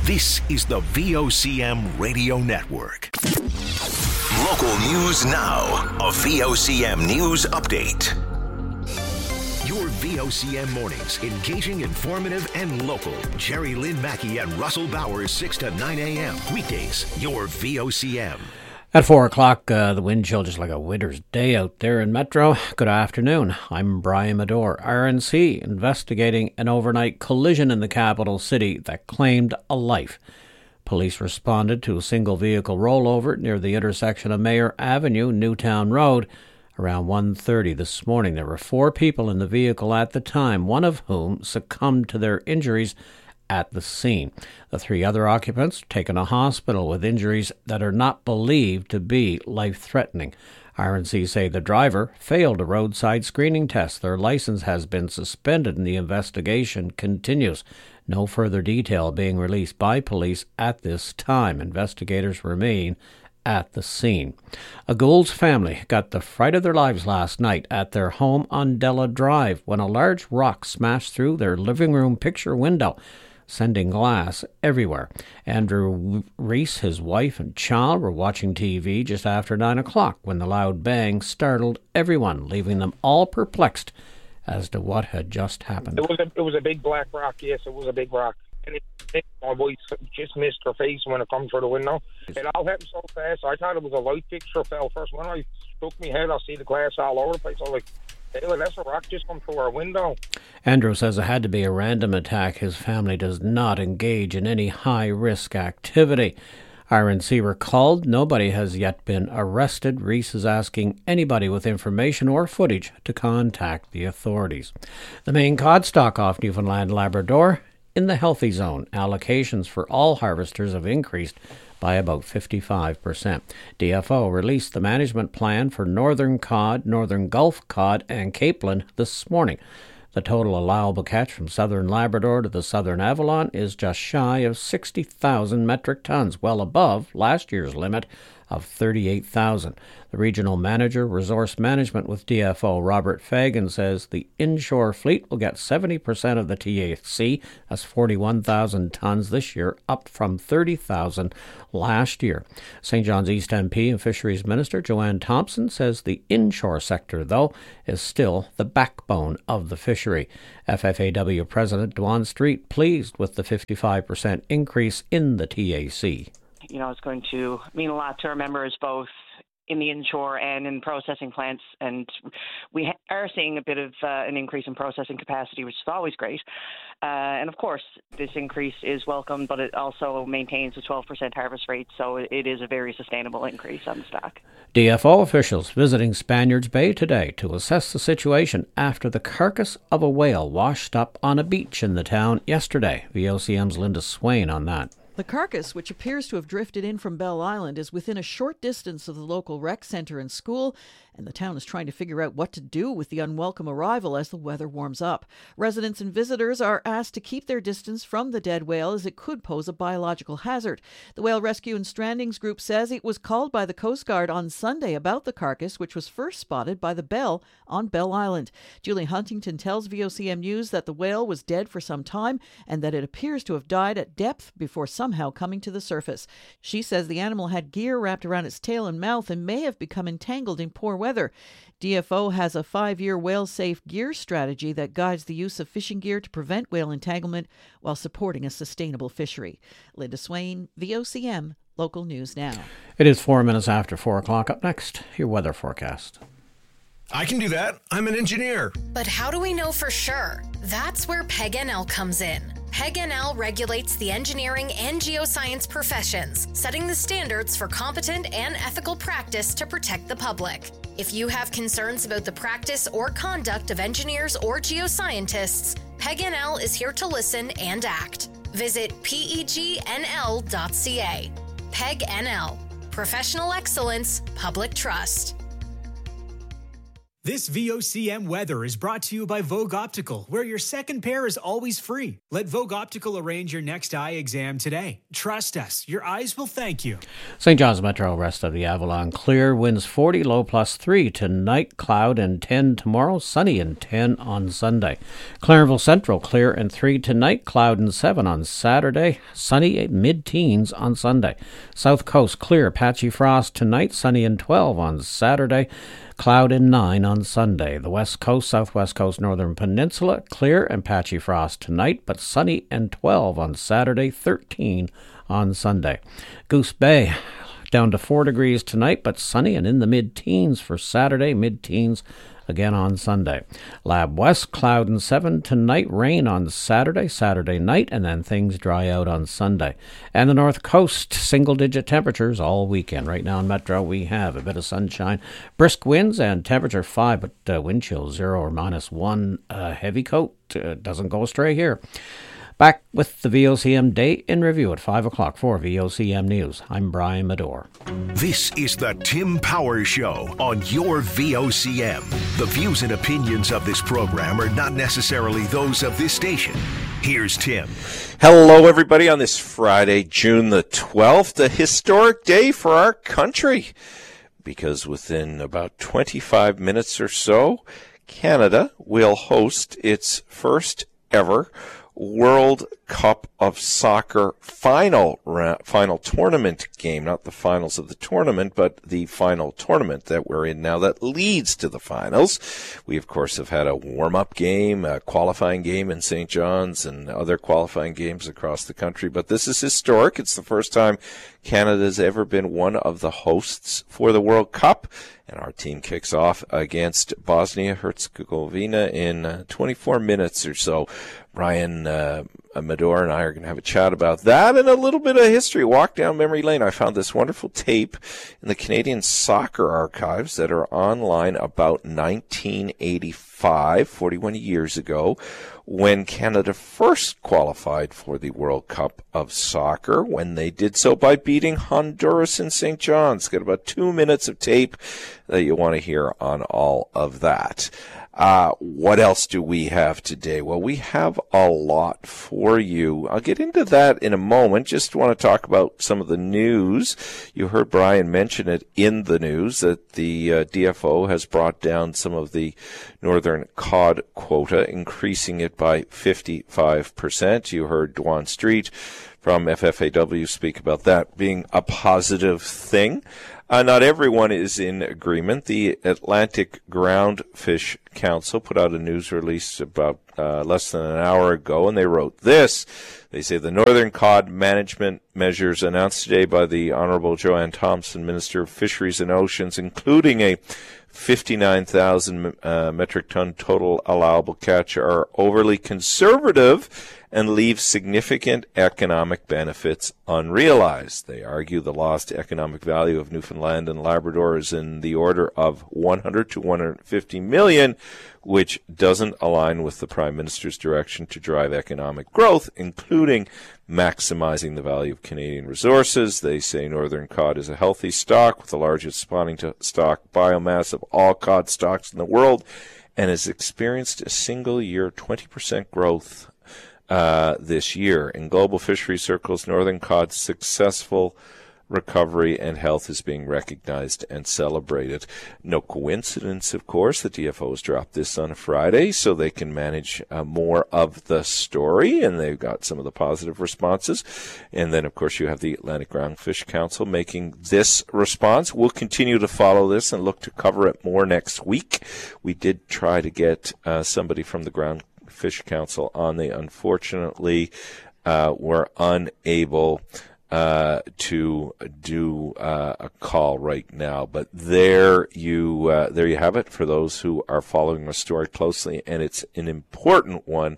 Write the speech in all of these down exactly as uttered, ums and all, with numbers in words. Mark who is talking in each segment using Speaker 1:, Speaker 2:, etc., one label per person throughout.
Speaker 1: This is the V O C M Radio Network. Local news now. A V O C M News Update. Your V O C M mornings, engaging, informative, and local. Jerry Lynn Mackey and Russell Bowers, six to nine a.m. Weekdays, your V O C M.
Speaker 2: At four o'clock, uh, the wind chill just like a winter's day out there in Metro. Good afternoon. I'm Brian Medore. R N C investigating an overnight collision in the capital city that claimed a life. Police responded to a single vehicle rollover near the intersection of Mayor Avenue, Newtown Road. Around one thirty this morning, there were four people in the vehicle at the time, one of whom succumbed to their injuries at the scene. The three other occupants taken to hospital with injuries that are not believed to be life-threatening. R N C say the driver failed a roadside screening test. Their license has been suspended and the investigation continues. No further detail being released by police at this time. Investigators remain at the scene. A Gould's family got the fright of their lives last night at their home on Della Drive when a large rock smashed through their living room picture window, sending glass everywhere. Andrew Reese, his wife and child were watching T V just after nine o'clock when the loud bang startled everyone, leaving them all perplexed as to what had just happened.
Speaker 3: It was a, it was a big black rock, yes, it was a big rock. And it, it, my wife just missed her face when it come through the window. It all happened so fast. I thought it was a light fixture fell first. When I stuck my head, I see the glass all over the place. I was like, hey, that's a rock just come through our window.
Speaker 2: Andrew says it had to be a random attack. His family does not engage in any high-risk activity. R N C recalled nobody has yet been arrested. Reese is asking anybody with information or footage to contact the authorities. The main cod stock off Newfoundland Labrador in the healthy zone. Allocations for all harvesters have increased by about fifty-five percent. D F O released the management plan for northern cod, northern Gulf cod, and Capeland this morning. The total allowable catch from southern Labrador to the southern Avalon is just shy of sixty thousand metric tons, well above last year's limit of thirty-eight thousand. The regional manager, resource management with D F O, Robert Fagan, says the inshore fleet will get seventy percent of the T A C. That's forty-one thousand tons this year, up from thirty thousand last year. Saint John's East M P and Fisheries Minister Joanne Thompson says the inshore sector, though, is still the backbone of the fishery. F F A W President Dwan Street pleased with the fifty-five percent increase in the T A C.
Speaker 4: You know, it's going to mean a lot to our members, both in the inshore and in processing plants. And we ha- are seeing a bit of uh, an increase in processing capacity, which is always great. Uh, and of course, this increase is welcome, but it also maintains a twelve percent harvest rate. So it is a very sustainable increase on the stock.
Speaker 2: D F O officials visiting Spaniards Bay today to assess the situation after the carcass of a whale washed up on a beach in the town yesterday. V O C M's Linda Swain on that.
Speaker 5: The carcass, which appears to have drifted in from Bell Island, is within a short distance of the local rec centre and school, and the town is trying to figure out what to do with the unwelcome arrival as the weather warms up. Residents and visitors are asked to keep their distance from the dead whale as it could pose a biological hazard. The Whale Rescue and Strandings Group says it was called by the Coast Guard on Sunday about the carcass, which was first spotted by the Bell on Bell Island. Julie Huntington tells V O C M News that the whale was dead for some time and that it appears to have died at depth before somehow coming to the surface. She says the animal had gear wrapped around its tail and mouth and may have become entangled in poor weather. D F O has a five-year whale-safe gear strategy that guides the use of fishing gear to prevent whale entanglement while supporting a sustainable fishery. Linda Swain, V O C M, Local News Now.
Speaker 2: It is four minutes after four o'clock. Up next, your weather forecast.
Speaker 6: I can do that. I'm an engineer.
Speaker 7: But how do we know for sure? That's where P E G N L comes in. P E G N L regulates the engineering and geoscience professions, setting the standards for competent and ethical practice to protect the public. If you have concerns about the practice or conduct of engineers or geoscientists, P E G N L is here to listen and act. Visit P E G N L dot C A. P E G N L. Professional excellence, public trust.
Speaker 8: This V O C M weather is brought to you by Vogue Optical, where your second pair is always free. Let Vogue Optical arrange your next eye exam today. Trust us, your eyes will thank you.
Speaker 2: Saint John's Metro, rest of the Avalon clear, winds forty, low plus three. Tonight, cloud and ten tomorrow, sunny and ten on Sunday. Clarenville Central, clear and three tonight, cloud and seven on Saturday, sunny at mid-teens on Sunday. South Coast, clear, patchy frost tonight, sunny and twelve on Saturday. Cloud and nine on Sunday. The West Coast, Southwest Coast, Northern Peninsula, clear and patchy frost tonight, but sunny and twelve on Saturday, thirteen on Sunday. Goose Bay, down to four degrees tonight, but sunny and in the mid-teens for Saturday, mid-teens again on Sunday. Lab West, cloud and seven tonight, rain on Saturday, Saturday night, and then things dry out on Sunday. And the North Coast, single-digit temperatures all weekend. Right now in Metro, we have a bit of sunshine, brisk winds, and temperature five, but uh, wind chill zero or minus one. Uh, heavy coat uh, doesn't go astray here. Back with the V O C M Day in Review at five o'clock for V O C M News. I'm Brian Medore.
Speaker 1: This is the Tim Powers Show on your V O C M. The views and opinions of this program are not necessarily those of this station. Here's Tim.
Speaker 9: Hello, everybody, on this Friday, June the twelfth, a historic day for our country, because within about twenty-five minutes or so, Canada will host its first ever World Cup of Soccer final final tournament game, not the finals of the tournament, but the final tournament that we're in now that leads to the finals. We, of course, have had a warm-up game, a qualifying game in Saint John's, and other qualifying games across the country, but this is historic. It's the first time Canada's ever been one of the hosts for the World Cup, and our team kicks off against Bosnia-Herzegovina in uh, twenty-four minutes or so. Brian uh, Medore and I are going to have a chat about that and a little bit of history. Walk down memory lane. I found this wonderful tape in the Canadian Soccer Archives that are online about nineteen eighty-five, forty-one years ago, when Canada first qualified for the World Cup of Soccer, when they did so by beating Honduras in Saint John's. Got about two minutes of tape that you want to hear on all of that. Uh, what else do we have today? Well, we have a lot for you. I'll get into that in a moment. Just want to talk about some of the news. You heard Brian mention it in the news that the uh, D F O has brought down some of the northern cod quota, increasing it by fifty-five percent. You heard Dwan Street from F F A W speak about that being a positive thing. Uh, not everyone is in agreement. The Atlantic Groundfish Council put out a news release about uh, less than an hour ago, and they wrote this. They say the northern cod management measures announced today by the Honourable Joanne Thompson, Minister of Fisheries and Oceans, including a fifty-nine thousand uh, metric ton total allowable catch, are overly conservative and leave significant economic benefits unrealized. They argue the lost economic value of Newfoundland and Labrador is in the order of one hundred to one hundred fifty million, which doesn't align with the Prime Minister's direction to drive economic growth, including maximizing the value of Canadian resources. They say northern cod is a healthy stock with the largest spawning to stock biomass of all cod stocks in the world and has experienced a single year twenty percent growth Uh, this year. In global fishery circles, northern cod's successful recovery and health is being recognized and celebrated. No coincidence, of course, the D F O has dropped this on a Friday so they can manage uh, more of the story, and they've got some of the positive responses. And then, of course, you have the Atlantic Groundfish Council making this response. We'll continue to follow this and look to cover it more next week. We did try to get uh, somebody from the Ground Fish Council on. They unfortunately uh, were unable uh, to do uh, a call right now. But there you uh, there you have it for those who are following the story closely, and it's an important one,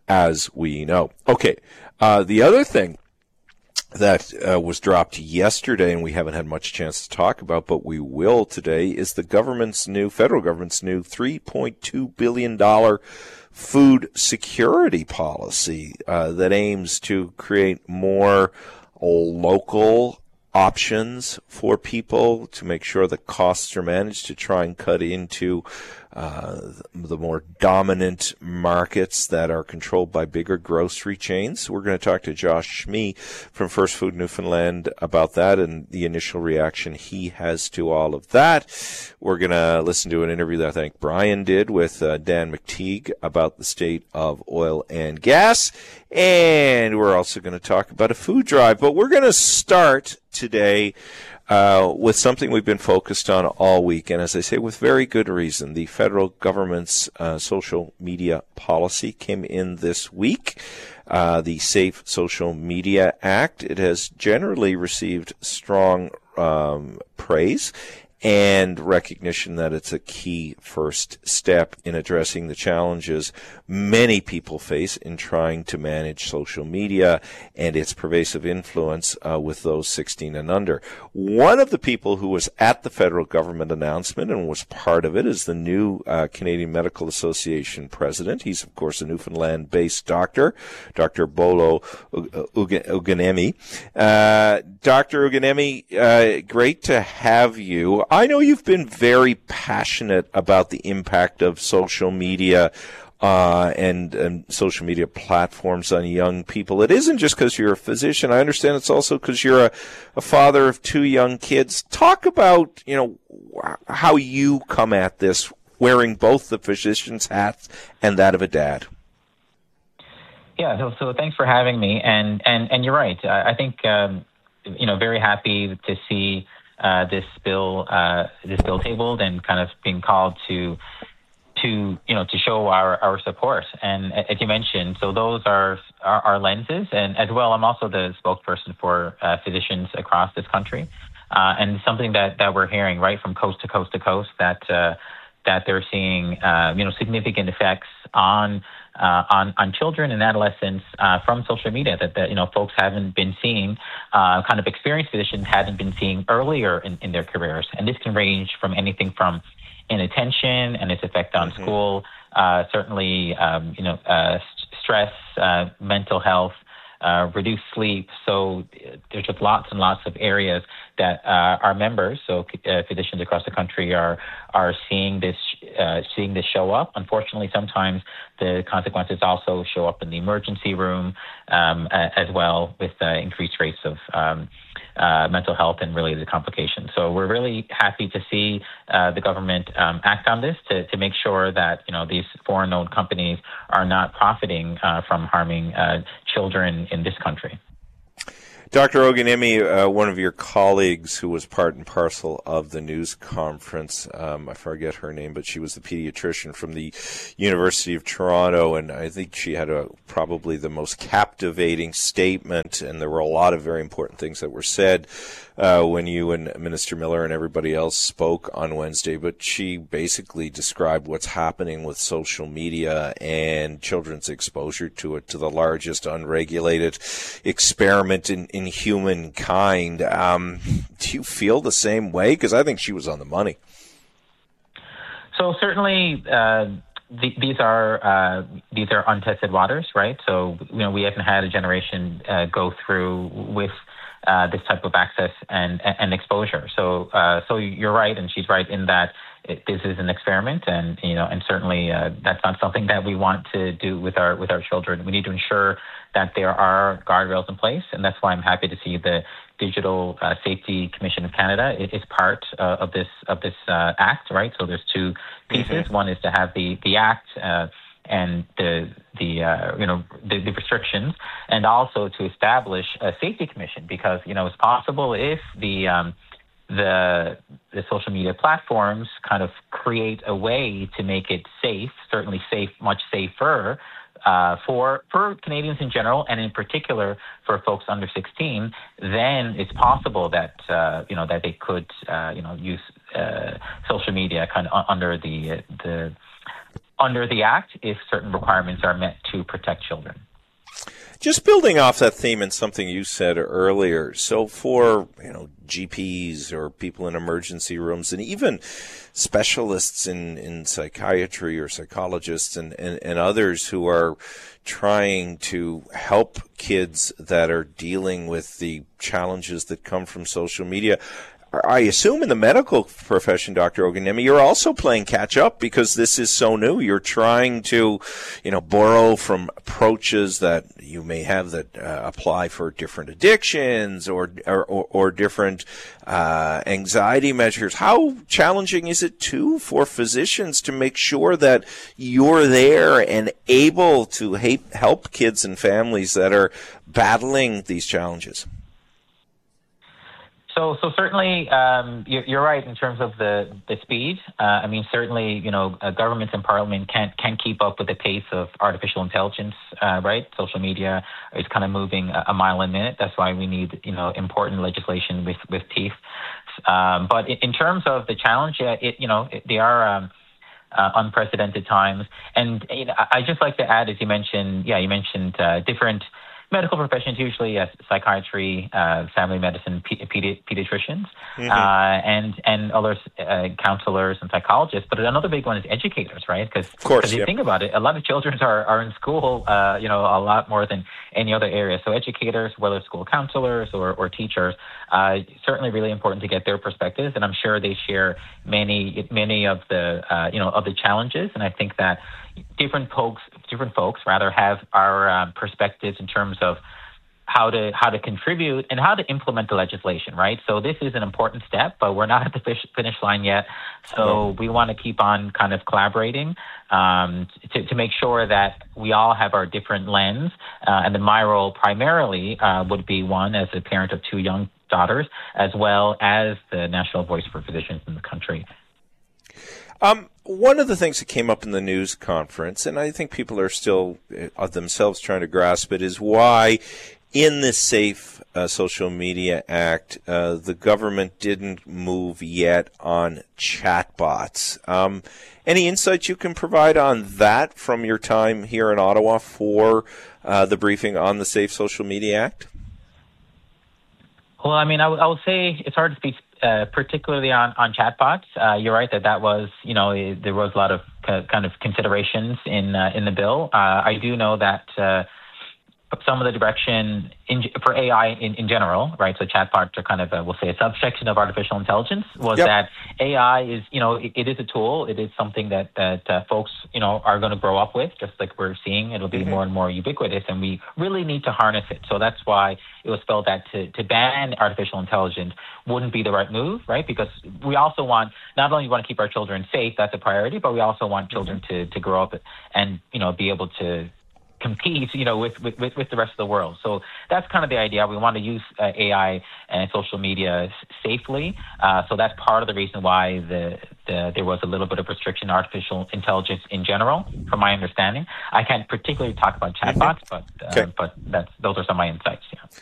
Speaker 9: as we know. Okay, uh, the other thing that uh, was dropped yesterday, and we haven't had much chance to talk about, but we will today, is the government's new, federal government's new three point two billion dollars food security policy uh, that aims to create more local options for people, to make sure that costs are managed, to try and cut into uh, the more dominant markets that are controlled by bigger grocery chains. We're going to talk to Josh Schmee from First Food Newfoundland about that and the initial reaction he has to all of that. We're going to listen to an interview that I think Brian did with uh, Dan McTeague about the state of oil and gas. And we're also going to talk about a food drive. But we're going to start today uh, with something we've been focused on all week. And as I say, with very good reason. The federal government's uh, social media policy came in this week. Uh, the Safe Social Media Act. It has generally received strong um, praise and recognition that it's a key first step in addressing the challenges many people face in trying to manage social media and its pervasive influence uh, with those sixteen and under. One of the people who was at the federal government announcement and was part of it is the new uh, Canadian Medical Association president. He's, of course, a Newfoundland-based doctor, Doctor Bolo Uganemi. Uh, Doctor Uganemi, uh, great to have you. I know you've been very passionate about the impact of social media uh, and, and social media platforms on young people. It isn't just because you're a physician. I understand it's also because you're a, a father of two young kids. Talk about, you know, how you come at this wearing both the physician's hat and that of a dad.
Speaker 10: Yeah, so, so thanks for having me. And, and, and you're right. I, I think, um, you know, very happy to see Uh, this bill, uh, this bill tabled and kind of being called to, to you know, to show our, our support. And as you mentioned, so those are our, our lenses, and as well, I'm also the spokesperson for uh, physicians across this country, uh, and something that, that we're hearing right from coast to coast to coast that uh, that they're seeing, uh, you know, significant effects on. Uh, on, on children and adolescents uh, from social media that, that, you know, folks haven't been seeing, uh, kind of experienced physicians hadn't been seeing earlier in, in their careers. And this can range from anything from inattention and its effect on mm-hmm. school, uh, certainly, um, you know, uh, st- stress, uh, mental health, uh, reduced sleep. So there's just lots and lots of areas that uh, our members, so uh, physicians across the country, are are seeing this uh, seeing this show up. Unfortunately, sometimes the consequences also show up in the emergency room um, as well, with uh, increased rates of um, uh, mental health and related complications. So we're really happy to see uh, the government um, act on this to, to make sure that, you know, these foreign-owned companies are not profiting uh, from harming uh, children in this country.
Speaker 9: Doctor Uganemi, uh, one of your colleagues who was part and parcel of the news conference, um, I forget her name, but she was the pediatrician from the University of Toronto, and I think she had a, probably the most captivating statement, and there were a lot of very important things that were said uh, when you and Minister Miller and everybody else spoke on Wednesday, but she basically described what's happening with social media and children's exposure to it, to the largest unregulated experiment in in humankind. Um, do you feel the same way? Because I think she was on the money.
Speaker 10: So certainly, uh, th- these are uh, these are untested waters, right? So you know, we haven't had a generation uh, go through with uh, this type of access and and exposure. So uh, so you're right, and she's right in that it, this is an experiment, and you know, and certainly uh, that's not something that we want to do with our with our children. We need to ensure that there are guardrails in place, and that's why I'm happy to see the Digital uh, Safety Commission of Canada is part uh, of this of this uh, act, right? So there's two pieces. Mm-hmm. One is to have the the act uh, and the the uh, you know the, the restrictions, and also to establish a safety commission, because you know it's possible if the um, the the social media platforms kind of create a way to make it safe, certainly safe, much safer. Uh, for for Canadians in general, and in particular for folks under sixteen, then it's possible that uh, you know that they could uh, you know use uh, social media kind of under the the under the act if certain requirements are met to protect children.
Speaker 9: Just building off that theme and something you said earlier, so for, you know, G Ps or people in emergency rooms and even specialists in, in psychiatry or psychologists and, and, and others who are trying to help kids that are dealing with the challenges that come from social media, I assume in the medical profession, Doctor Ogunemi, you're also playing catch up because this is so new. You're trying to, you know, borrow from approaches that you may have that uh, apply for different addictions or or, or, or different uh, anxiety measures. How challenging is it too for physicians to make sure that you're there and able to help kids and families that are battling these challenges?
Speaker 10: So, so certainly, um, you're, you're right in terms of the the speed. Uh, I mean, certainly, you know, uh, governments and parliament can't can't keep up with the pace of artificial intelligence, uh, right? Social media is kind of moving a, a mile a minute. That's why we need, you know, important legislation with with teeth. Um, but in, in terms of the challenge, yeah, it you know, it, they are. Um, Uh, unprecedented times. And you know, I, I just like to add, as you mentioned, yeah, you mentioned uh, different medical professions, usually uh, psychiatry, uh, family medicine, pe- pedi- pediatricians, mm-hmm. uh, and and other uh, counselors and psychologists. But another big one is educators, right? Because if you yep. think about it, a lot of children are, are in school, uh, you know, a lot more than any other area. So educators, whether school counselors or, or teachers, uh, certainly really important to get their perspectives. And I'm sure they share many many of the uh, you know of the challenges. And I think that different folks, different folks rather have our um, perspectives in terms of how to how to contribute and how to implement the legislation, right? So this is an important step, but we're not at the fish, finish line yet. So we want to keep on kind of collaborating um, to, to make sure that we all have our different lens. Uh, and then my role primarily uh, would be one as a parent of two young daughters, as well as the national voice for physicians in the country.
Speaker 9: Um, one of the things that came up in the news conference, and I think people are still uh, themselves trying to grasp it, is why in this Safe uh, Social Media Act, uh, the government didn't move yet on chatbots. Um, any insight you can provide on that from your time here in Ottawa for uh, the briefing on the Safe Social Media Act?
Speaker 10: Well, I mean, I, w- I would say it's hard to speak uh, particularly on, on chatbots. Uh, you're right that that was, you know, it, there was a lot of c- kind of considerations in uh, in the bill. Uh, I do know that uh, some of the direction in, for A I in, in general, right? So chatbots are kind of, a, we'll say, a subsection of artificial intelligence. Was yep. that A I is, you know, it, it is a tool. It is something that that uh, folks, you know, are going to grow up with, just like we're seeing. It'll be mm-hmm. more and more ubiquitous, and we really need to harness it. So that's why it was felt that to, to ban artificial intelligence wouldn't be the right move, right? Because we also want, not only want to keep our children safe, that's a priority, but we also want children mm-hmm. to, to grow up and, you know, be able to compete, you know, with, with, with the rest of the world. So that's kind of the idea. We want to use uh, A I and social media s- safely. Uh, so that's part of the reason why the, the there was a little bit of restriction on artificial intelligence in general, from my understanding. I can't particularly talk about chatbots, mm-hmm. but uh, okay. but that's those are some of my insights. Yeah.